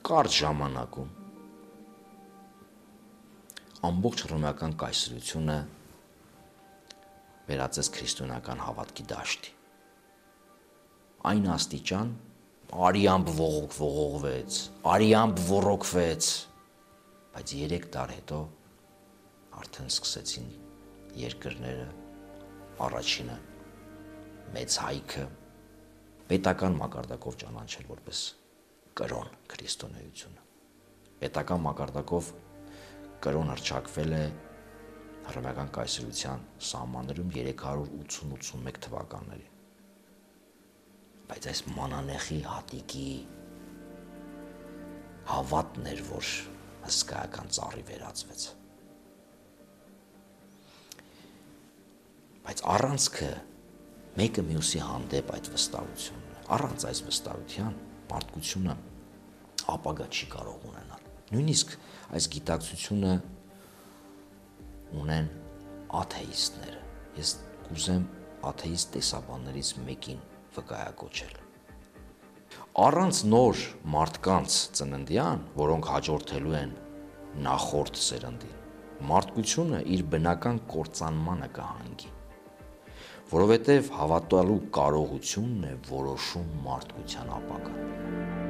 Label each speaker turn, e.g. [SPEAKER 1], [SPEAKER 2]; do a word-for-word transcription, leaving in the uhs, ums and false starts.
[SPEAKER 1] կարճ ժամանակում ամբողջ հռոմեական կայսրությունը վերածեց քրիստոնեական հավատքի դաշտի։ Այն աստիճան արիամբ ողոք ողողվեց, արիամբ ոռոգվեց, բայց երեք դար հետո արդեն սկսեցին երկրները, առաջինը մեծ հայքը պետական մակարդակով ճանաչել որպես կրոն քրիստոնեությունը։ Պետական մակարդակով կրոն հռչակվել է հռոմեական կայսրության սահմաններում երեք հարյուր ութսուն ութսունմեկ թվականներին։ Բայց այս մանանեխի հատիկի հավատն էր, որ հսկայական ծառի վերածվեց։ Բայց առանցքը մեկը մյուսի հանդեպ այդ վստահությունն է։ Առանց այս վստահության մարդկությունը ապագա չի կարող ունենալ։ Նույնիսկ այս գիտակցությունը ունեն աթեիստները։ Ես կուզեմ աթեիստ տեսաբաններից մեկին վկայակոչել։ Առանց նոր մարդկանց ծննդյան, որոնք հաջորդելու են նախորդ սերնդին, մարդկությունը իր բնական կործանմանը կհանգի, որովհետև հավատալու կարողությունն է որոշում մարդկության ապագան։